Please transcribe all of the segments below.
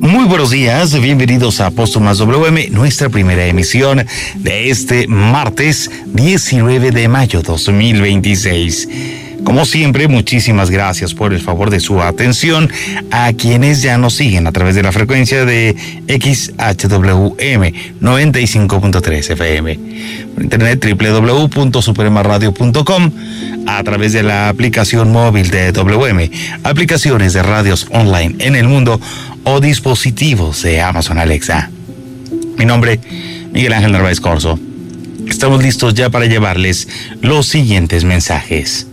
Muy buenos días, bienvenidos a Póstumas WM, nuestra primera emisión de este martes 19 de mayo 2026. Como siempre, muchísimas gracias por el favor de su atención a quienes ya nos siguen a través de la frecuencia de XHWM 95.3 FM, por internet www.supremaradio.com, a través de la aplicación móvil de WM, aplicaciones de radios online en el mundo o dispositivos de Amazon Alexa. Mi nombre, Miguel Ángel Narváez Corzo. Estamos listos ya para llevarles los siguientes mensajes.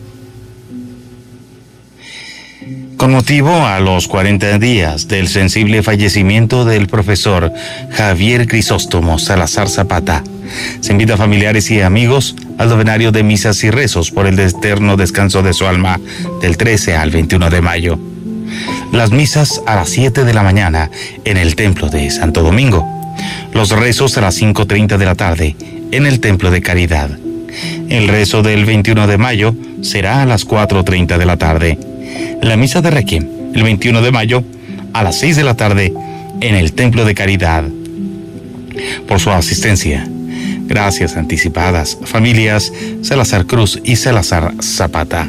Con motivo a los 40 días del sensible fallecimiento del profesor Javier Crisóstomo Salazar Zapata, se invita a familiares y amigos al novenario de misas y rezos por el eterno descanso de su alma del 13 al 21 de mayo. Las misas a las 7 de la mañana en el Templo de Santo Domingo. Los rezos a las 5:30 de la tarde en el Templo de Caridad. El rezo del 21 de mayo será a las 4:30 de la tarde. La misa de Requiem, el 21 de mayo, a las 6 de la tarde, en el Templo de Caridad. Por su asistencia, gracias anticipadas, familias Salazar Cruz y Salazar Zapata.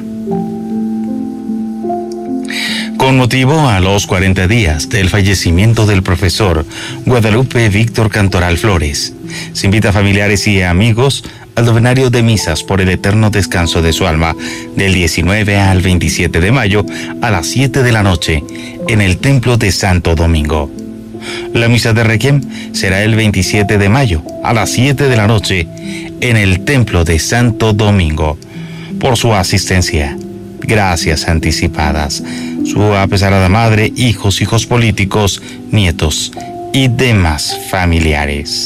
Con motivo a los 40 días del fallecimiento del profesor Guadalupe Víctor Cantoral Flores, se invita a familiares y amigos al novenario de misas por el eterno descanso de su alma del 19 al 27 de mayo a las 7 de la noche en el Templo de Santo Domingo. La misa de Requiem será el 27 de mayo a las 7 de la noche en el Templo de Santo Domingo. Por su asistencia, gracias anticipadas, su apesarada madre, hijos políticos, nietos y demás familiares.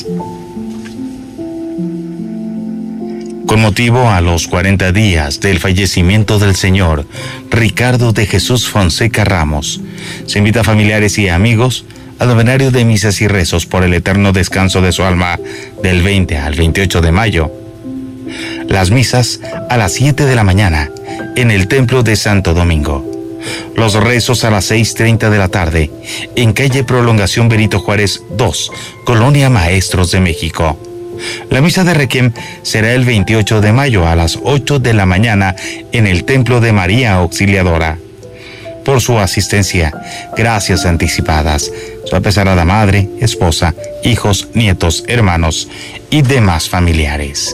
Con motivo a los 40 días del fallecimiento del señor Ricardo de Jesús Fonseca Ramos, se invita a familiares y amigos al novenario de misas y rezos por el eterno descanso de su alma del 20 al 28 de mayo. Las misas a las 7 de la mañana en el Templo de Santo Domingo. Los rezos a las 6:30 de la tarde en calle Prolongación Benito Juárez 2, Colonia Maestros de México. La misa de Requiem será el 28 de mayo a las 8 de la mañana en el Templo de María Auxiliadora. Por su asistencia, gracias anticipadas, su apesarada madre, esposa, hijos, nietos, hermanos y demás familiares.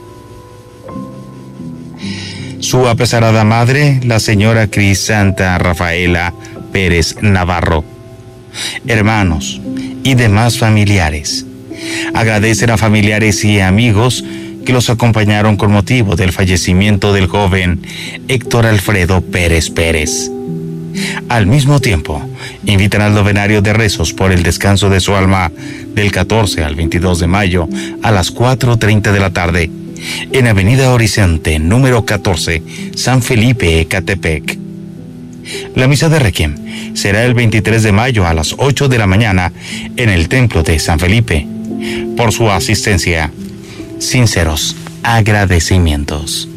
Su apesarada madre, la señora Crisanta Rafaela Pérez Navarro. Hermanos y demás familiares. Agradecen a familiares y amigos que los acompañaron con motivo del fallecimiento del joven Héctor Alfredo Pérez Pérez. Al mismo tiempo, invitan al novenario de rezos por el descanso de su alma del 14 al 22 de mayo a las 4:30 de la tarde en Avenida Horizonte, número 14, San Felipe, Ecatepec. La misa de Requiem será el 23 de mayo a las 8 de la mañana en el Templo de San Felipe. Por su asistencia, sinceros agradecimientos.